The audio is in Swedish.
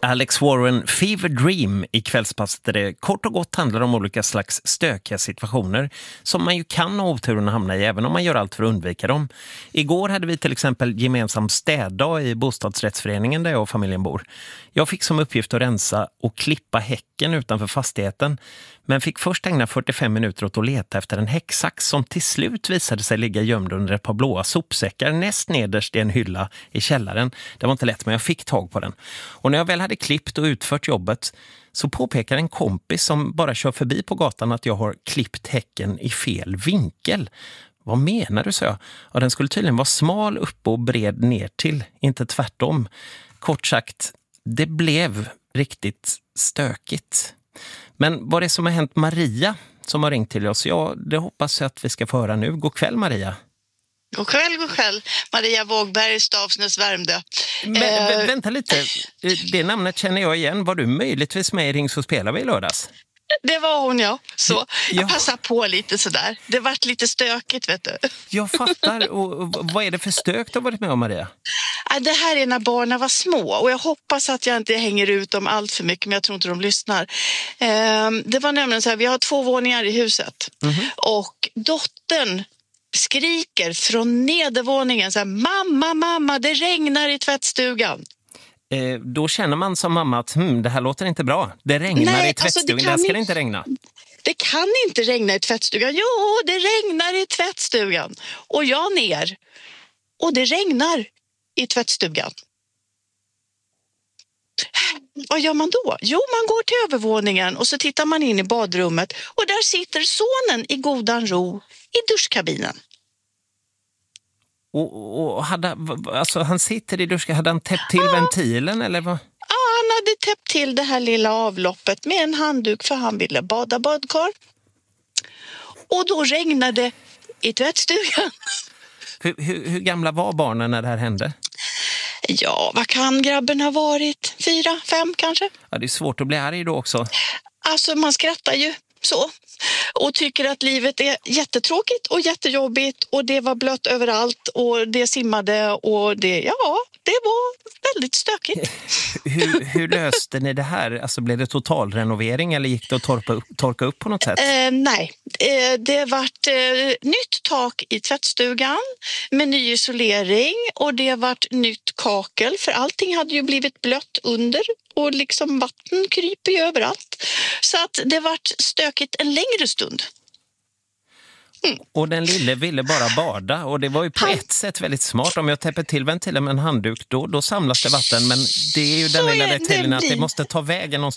Alex Warren, Fever Dream i kvällspasset där det kort och gott handlar om olika slags stökiga situationer som man ju kan ha oturen att hamna i även om man gör allt för att undvika dem. Igår hade vi till exempel gemensam städdag i bostadsrättsföreningen där jag och familjen bor. Jag fick som uppgift att rensa och klippa häcken utanför fastigheten men fick först ägna 45 minuter åt att leta efter en häcksax som till slut visade sig ligga gömd under ett par blåa sopsäckar näst nederst i en hylla i källaren. Det var inte lätt men jag fick tag på den. Och när jag väl hade klippt och utfört jobbet så påpekar en kompis som bara kör förbi på gatan att jag har klippt häcken i fel vinkel. Vad menar du, sa jag? Ja, den skulle tydligen vara smal uppe och bred ner till, inte tvärtom. Kort sagt, det blev riktigt stökigt. Men vad är det som har hänt Maria som har ringt till oss? Ja, det hoppas jag att vi ska få höra nu. God kväll, Maria. God kväll. Maria Wågberg, Stavsnäs, Värmdö. Men, vänta lite, det namnet känner jag igen. Var du möjligtvis med i Ring så spelar vi i lördags? Det var hon, ja. Så jag passar på lite sådär. Det vart lite stökigt, vet du. Jag fattar. Och vad är det för stök du har varit med om, Maria? Det här är när barnen var små. Och jag hoppas att jag inte hänger ut dem allt för mycket. Men jag tror inte de lyssnar. Det var nämligen så här, vi har 2 våningar i huset. Mm-hmm. Och dottern skriker från nedervåningen så här: mamma, det regnar i tvättstugan. Då känner man som mamma att det här låter inte bra. Det regnar i tvättstugan, där ska det inte regna. Det kan inte regna i tvättstugan. Jo, det regnar i tvättstugan. Och jag ner. Och det regnar i tvättstugan. Vad gör man då? Jo, man går till övervåningen och så tittar man in i badrummet. Och där sitter sonen i godan ro i duschkabinen. Och han sitter i duschen, hade han täppt till ventilen eller vad? Ja, han hade täppt till det här lilla avloppet med en handduk för han ville bada badkar. Och då regnade i tvättstugan. Hur gamla var barnen när det här hände? Ja, vad kan grabben ha varit? 4, 5 kanske? Ja, det är svårt att bli arg då också. Alltså man skrattar ju så. Och tycker att livet är jättetråkigt och jättejobbigt och det var blött överallt och det simmade och det var väldigt stökigt. Hur löste ni det här? Alltså blev det totalrenovering eller gick det att torka upp på något sätt? Nej, det vart nytt tak i tvättstugan med ny isolering och det vart nytt kakel för allting hade ju blivit blött under och liksom vatten kryper ju överallt. Så att det vart stökigt en längre stund. Och den lille ville bara bada och det var ju på ett sätt väldigt smart. Om jag täpper till ventilen med en handduk då samlas det vatten, men det är ju den lilla detaljen att det måste ta vägen.